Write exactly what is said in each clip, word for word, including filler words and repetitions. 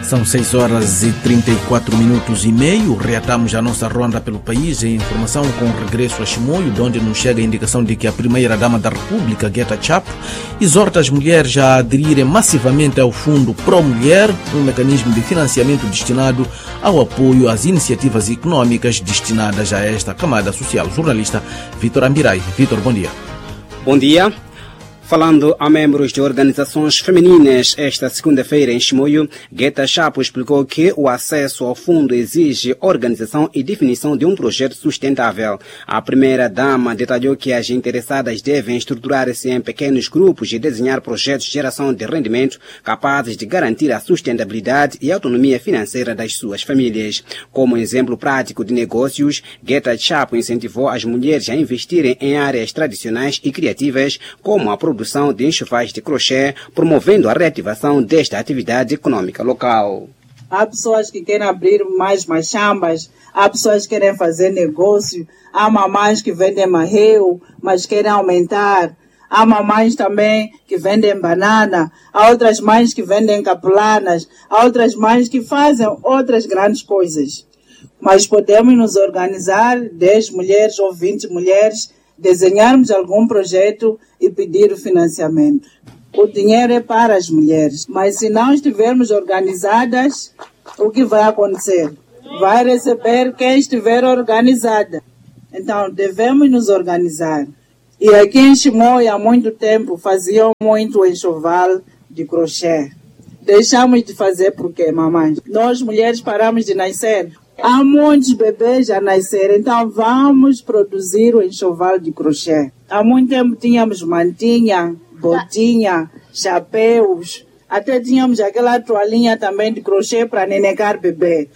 São seis horas e trinta e quatro minutos e meio. Reatamos a nossa ronda pelo país em informação com regresso a Chimoio, de onde nos chega a indicação de que a primeira-dama da República, Guetta Chapo, exorta as mulheres a aderirem massivamente ao Fundo Pro Mulher, um mecanismo de financiamento destinado ao apoio às iniciativas econômicas destinadas a esta camada social. Jornalista Vitor Ambirai. Vitor, bom dia. Bom dia. Falando a membros de organizações femininas esta segunda-feira em Chimoio, Guetta Chapo explicou que o acesso ao fundo exige organização e definição de um projeto sustentável. A primeira-dama detalhou que as interessadas devem estruturar-se em pequenos grupos e desenhar projetos de geração de rendimento capazes de garantir a sustentabilidade e autonomia financeira das suas famílias. Como exemplo prático de negócios, Guetta Chapo incentivou as mulheres a investirem em áreas tradicionais e criativas, como a produção produção de enxovais de crochê, promovendo a reativação desta atividade econômica local. Há pessoas que querem abrir mais machambas, há pessoas que querem fazer negócio, há mamães que vendem marreu, mas querem aumentar, há mamães também que vendem banana, há outras mães que vendem capulanas, há outras mães que fazem outras grandes coisas. Mas podemos nos organizar, dez mulheres ou vinte mulheres, desenharmos algum projeto e pedir o financiamento. O dinheiro é para as mulheres, mas se não estivermos organizadas, o que vai acontecer? Vai receber quem estiver organizada. Então, devemos nos organizar. E aqui em Chimoio, há muito tempo, faziam muito enxoval de crochê. Deixamos de fazer por quê, mamãe? Nós, mulheres, paramos de nascer. Há muitos bebês a nascer, então vamos produzir o enxoval de crochê. Há muito tempo tínhamos mantinha, botinha, chapéus, até tínhamos aquela toalhinha também de crochê para nenecar bebê.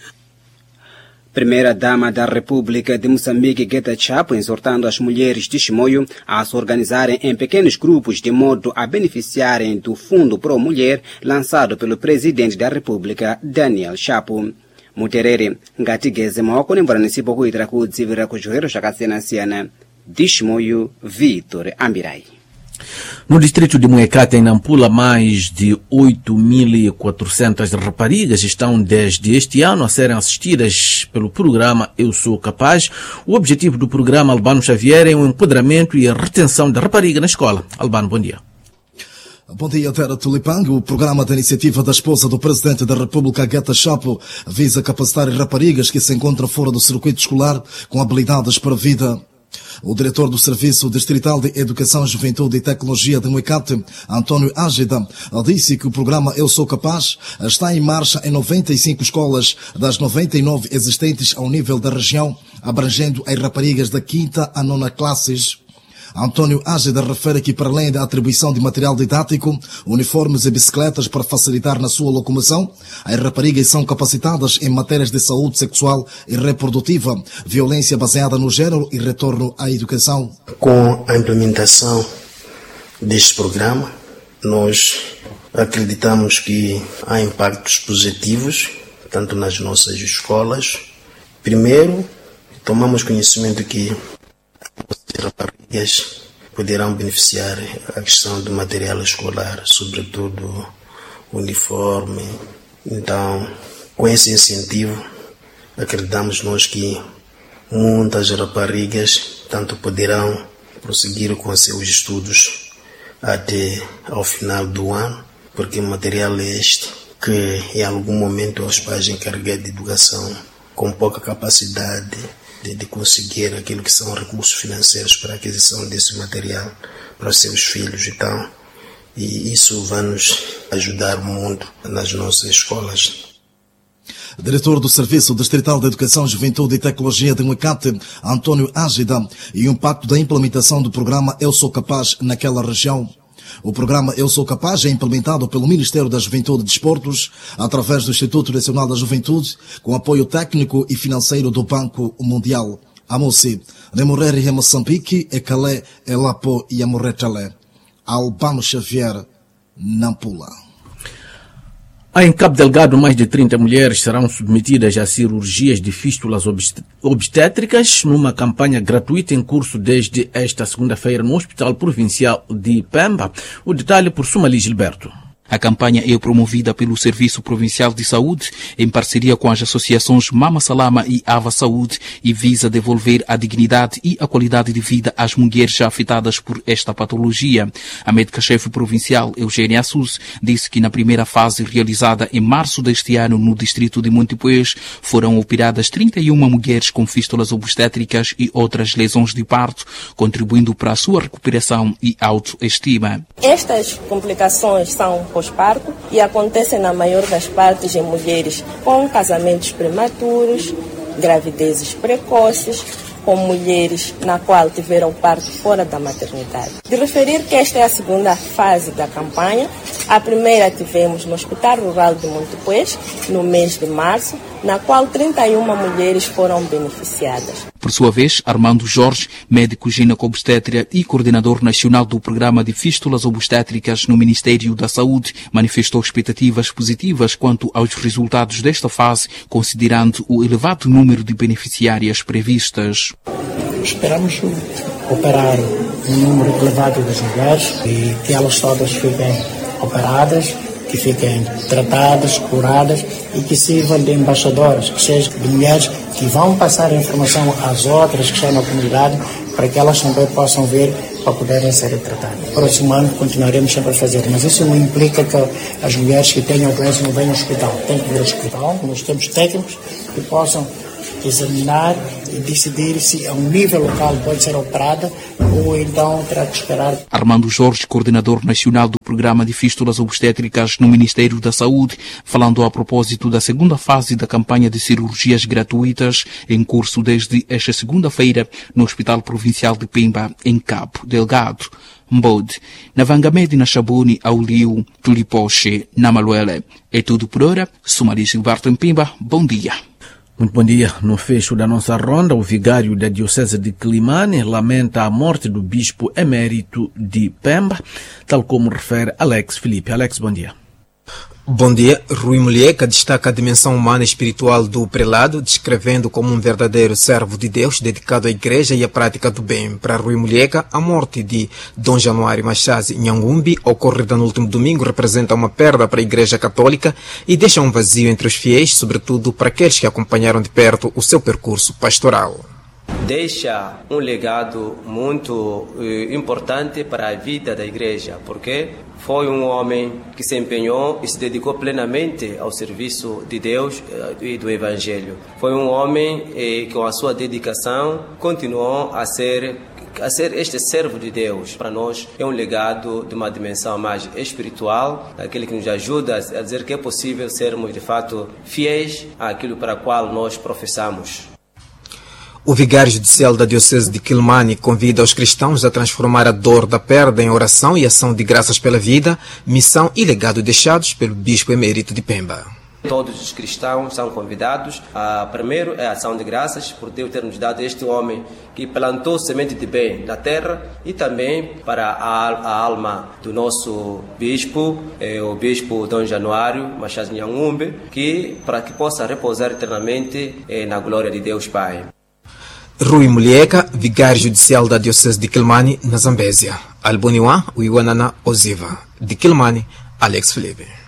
Primeira-dama da República de Moçambique, Guetta Chapo, exortando as mulheres de Chimoio a se organizarem em pequenos grupos de modo a beneficiarem do Fundo Pro Mulher lançado pelo presidente da República, Daniel Chapo. Muterere ngatigeze mawako nembaranisipo kuitira kudzivira kuchihwero zvakasiyana-siyana. De Chimoio, Vitor Ambirai. No distrito de Muecata, em Nampula, mais de oito mil e quatrocentas raparigas estão desde este ano a serem assistidas pelo programa Eu Sou Capaz. O objetivo do programa Albano Xavier é o empoderamento e a retenção da rapariga na escola. Albano, bom dia. Bom dia, Vera Tulipang. O programa da iniciativa da esposa do Presidente da República, Guetta Chapo, visa capacitar raparigas que se encontram fora do circuito escolar com habilidades para a vida. O diretor do Serviço Distrital de Educação, Juventude e Tecnologia de Muecate, António Ágida, disse que o programa Eu Sou Capaz está em marcha em noventa e cinco escolas das noventa e nove existentes ao nível da região, abrangendo as raparigas da quinta a nona classes. António Ágida refere que, para além da atribuição de material didático, uniformes e bicicletas para facilitar na sua locomoção, as raparigas são capacitadas em matérias de saúde sexual e reprodutiva, violência baseada no género e retorno à educação. Com a implementação deste programa, nós acreditamos que há impactos positivos, tanto nas nossas escolas. Primeiro, tomamos conhecimento que as raparigas poderão beneficiar a questão do material escolar, sobretudo uniforme. Então, com esse incentivo, acreditamos nós que muitas raparigas tanto poderão prosseguir com seus estudos até ao final do ano, porque o material é este que em algum momento os pais encarregados de educação com pouca capacidade De, de conseguir aquilo que são recursos financeiros para a aquisição desse material para os seus filhos. Então, e isso vai nos ajudar muito nas nossas escolas. Diretor do Serviço Distrital de Educação, Juventude e Tecnologia de Muecate, António Ágida, e o impacto da implementação do programa Eu Sou Capaz naquela região. O programa Eu Sou Capaz é implementado pelo Ministério da Juventude e Desportos, através do Instituto Nacional da Juventude, com apoio técnico e financeiro do Banco Mundial. Amosi, Remorrer e Moçambique, e Calé, Elapo e Amorretale. Albano Xavier, Nampula. Em Cabo Delgado, mais de trinta mulheres serão submetidas a cirurgias de fístulas obstétricas numa campanha gratuita em curso desde esta segunda-feira no Hospital Provincial de Pemba. O detalhe por Sumali Gilberto. A campanha é promovida pelo Serviço Provincial de Saúde, em parceria com as associações Mama Salama e Ava Saúde, e visa devolver a dignidade e a qualidade de vida às mulheres afetadas por esta patologia. A médica-chefe provincial, Eugênia Assus, disse que na primeira fase realizada em março deste ano no distrito de Montepuez, foram operadas trinta e uma mulheres com fístulas obstétricas e outras lesões de parto, contribuindo para a sua recuperação e autoestima. Estas complicações são pós-parto e acontecem na maior das partes em mulheres com casamentos prematuros, gravidezes precoces, com mulheres na qual tiveram parto fora da maternidade. De referir que esta é a segunda fase da campanha. A primeira tivemos no Hospital Rural de Montepuez, no mês de março, na qual trinta e uma mulheres foram beneficiadas. Por sua vez, Armando Jorge, médico gineco-obstetra e coordenador nacional do Programa de Fístulas Obstétricas no Ministério da Saúde, manifestou expectativas positivas quanto aos resultados desta fase, considerando o elevado número de beneficiárias previstas. Esperamos operar um número elevado das mulheres e que elas todas fiquem operadas, que fiquem tratadas, curadas e que sirvam de embaixadoras, que sejam de mulheres que vão passar a informação às outras que estão na comunidade para que elas também possam ver para poderem ser tratadas. Próximo ano continuaremos sempre a fazer, mas isso não implica que as mulheres que tenham doença não venham ao hospital. Tem que vir ao hospital, nós temos técnicos que possam examinar e decidir se a um nível local pode ser operada ou então terá que esperar. Armando Jorge, coordenador nacional do Programa de Fístulas Obstétricas no Ministério da Saúde, falando a propósito da segunda fase da campanha de cirurgias gratuitas em curso desde esta segunda-feira no Hospital Provincial de Pemba, em Cabo Delgado. Mbode, na Vangamede, na Chabone, Auliu, Tulipoche, na Maluele. É tudo por hora. Sumari Gilberto em Pemba. Bom dia. Muito bom dia. No fecho da nossa ronda, o vigário da Diocese de Quilimane lamenta a morte do bispo emérito de Pemba, tal como refere Alex Felipe. Alex, bom dia. Bom dia. Rui Mulieca destaca a dimensão humana e espiritual do prelado, descrevendo como um verdadeiro servo de Deus dedicado à igreja e à prática do bem. Para Rui Mulieca, a morte de Dom Januário Machazi Nhangumbi, ocorrida no último domingo, representa uma perda para a Igreja Católica e deixa um vazio entre os fiéis, sobretudo para aqueles que acompanharam de perto o seu percurso pastoral. Deixa um legado muito eh, importante para a vida da igreja, porque foi um homem que se empenhou e se dedicou plenamente ao serviço de Deus eh, e do Evangelho. Foi um homem eh, que com a sua dedicação continuou a ser a ser este servo de Deus. Para nós é um legado de uma dimensão mais espiritual, aquele que nos ajuda a dizer que é possível sermos de fato fiéis àquilo para o qual nós professamos. O vigário judicial da Diocese de Quilimane convida os cristãos a transformar a dor da perda em oração e ação de graças pela vida, missão e legado deixados pelo bispo emérito de Pemba. Todos os cristãos são convidados a, primeiro, é a ação de graças por Deus ter nos dado este homem que plantou semente de bem na terra, e também para a, a alma do nosso bispo, é, o bispo Dom Januário Machazi Nhangumbi, que, para que possa repousar eternamente é, na glória de Deus Pai. Rui Mulieca, vigário judicial da Diocese de Quilimane, na Zambésia. Alboniwa, Uiwanana Oziva. De Quilimane, Alex Felipe.